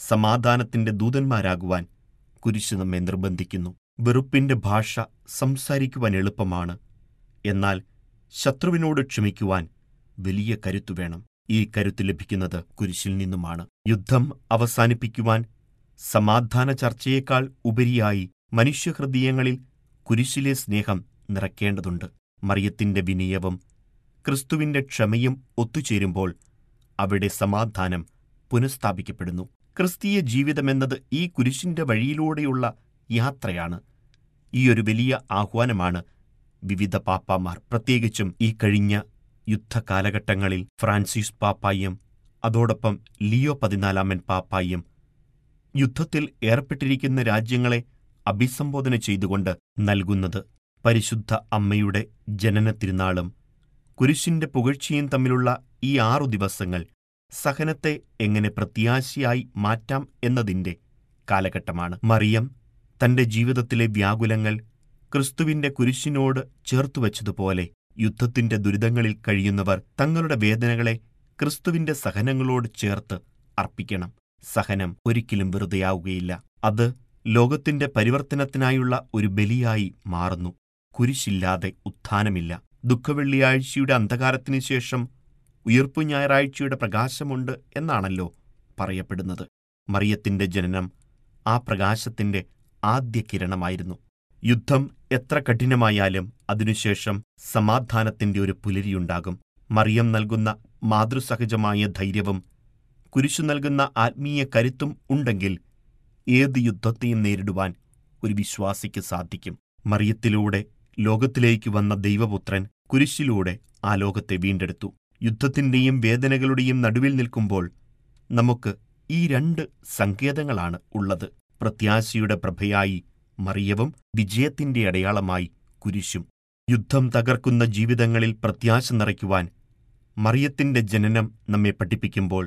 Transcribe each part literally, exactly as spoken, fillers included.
സമാധാനത്തിന്റെ ദൂതന്മാരാകുവാൻ കുരിശ് നമ്മെ നിർബന്ധിക്കുന്നു. വെറുപ്പിന്റെ ഭാഷ സംസാരിക്കുവാൻ എളുപ്പമാണ്, എന്നാൽ ശത്രുവിനോട് ക്ഷമിക്കുവാൻ വലിയ കരുത്തു വേണം. ഈ കരുത്ത് ലഭിക്കുന്നത് കുരിശിൽ നിന്നുമാണ്. യുദ്ധം അവസാനിപ്പിക്കുവാൻ സമാധാന ചർച്ചയേക്കാൾ ഉപരിയായി മനുഷ്യഹൃദയങ്ങളിൽ കുരിശിലെ സ്നേഹം നിറയ്ക്കേണ്ടതുണ്ട്. മറിയത്തിന്റെ വിനയവും ക്രിസ്തുവിന്റെ ക്ഷമയും ഒത്തുചേരുമ്പോൾ അവിടെ സമാധാനം പുനഃസ്ഥാപിക്കപ്പെടുന്നു. ക്രിസ്തീയ ജീവിതമെന്നത് ഈ കുരിശിന്റെ വഴിയിലൂടെയുള്ള യാത്രയാണ്. ഈയൊരു വലിയ ആഹ്വാനമാണ് വിവിധ പാപ്പാമാർ, പ്രത്യേകിച്ചും ഈ കഴിഞ്ഞ യുദ്ധകാലഘട്ടങ്ങളിൽ ഫ്രാൻസിസ് പാപ്പായും അതോടൊപ്പം ലിയോ പതിനാലാമൻ പാപ്പായും യുദ്ധത്തിൽ ഏർപ്പെട്ടിരിക്കുന്ന രാജ്യങ്ങളെ അഭിസംബോധന ചെയ്തുകൊണ്ട് നൽകുന്നത്. പരിശുദ്ധ അമ്മയുടെ ജനന തിരുനാളും കുരിശിന്റെ പുകഴ്ചയും തമ്മിലുള്ള ഈ ആറു ദിവസങ്ങൾ സഹനത്തെ എങ്ങനെ പ്രത്യാശയായി മാറ്റാം എന്നതിൻ്റെ കാലഘട്ടമാണ്. മറിയം തന്റെ ജീവിതത്തിലെ വ്യാകുലങ്ങൾ ക്രിസ്തുവിന്റെ കുരിശിനോട് ചേർത്തുവച്ചതുപോലെ യുദ്ധത്തിന്റെ ദുരിതങ്ങളിൽ കഴിയുന്നവർ തങ്ങളുടെ വേദനകളെ ക്രിസ്തുവിന്റെ സഹനങ്ങളോട് ചേർത്ത് അർപ്പിക്കണം. സഹനം ഒരിക്കലും വെറുതെയാവുകയില്ല. അത് ലോകത്തിന്റെ പരിവർത്തനത്തിനായുള്ള ഒരു ബലിയായി മാറുന്നു. കുരിശില്ലാതെ ഉത്ഥാനമില്ല. ദുഃഖവെള്ളിയാഴ്ചയുടെ അന്ധകാരത്തിനു ശേഷം ഉയിർപ്പു ഞായറാഴ്ചയുടെ പ്രകാശമുണ്ട് എന്നാണല്ലോ പറയപ്പെടുന്നത്. മറിയത്തിന്റെ ജനനം ആ പ്രകാശത്തിന്റെ ആദ്യ കിരണമായിരുന്നു. യുദ്ധം എത്ര കഠിനമായാലും അതിനുശേഷം സമാധാനത്തിന്റെ ഒരു പുലരിയുണ്ടാകും. മറിയം നൽകുന്ന മാതൃസഹജമായ ധൈര്യവും കുരിശു നൽകുന്ന ആത്മീയ കരുത്തും ഉണ്ടെങ്കിൽ ഏത് യുദ്ധത്തെയും നേരിടുവാൻ ഒരു വിശ്വാസിക്ക് സാധിക്കും. മറിയത്തിലൂടെ ലോകത്തിലേക്ക് വന്ന ദൈവപുത്രൻ കുരിശിലൂടെ ആ ലോകത്തെ വീണ്ടെടുത്തു. യുദ്ധത്തിന്റെയും വേദനകളുടെയും നടുവിൽ നിൽക്കുമ്പോൾ നമുക്ക് ഈ രണ്ട് സങ്കേതങ്ങളാണ് ഉള്ളത്. പ്രത്യാശയുടെ പ്രഭയായി മറിയവും വിജയത്തിന്റെ അടയാളമായി കുരിശും. യുദ്ധം തകർക്കുന്ന ജീവിതങ്ങളിൽ പ്രത്യാശ നിറയ്ക്കുവാൻ മറിയത്തിന്റെ ജനനം നമ്മെ പഠിപ്പിക്കുമ്പോൾ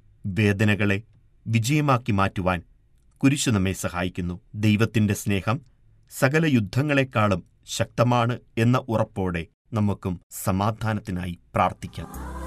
വേദനകളെ വിജയമാക്കി മാറ്റുവാൻ കുരിശു നമ്മെ സഹായിക്കുന്നു. ദൈവത്തിന്റെ സ്നേഹം സകല യുദ്ധങ്ങളെക്കാളും ശക്തമാണ് എന്ന ഉറപ്പോടെ നമുക്കും സമാധാനത്തിനായി പ്രാർത്ഥിക്കാം.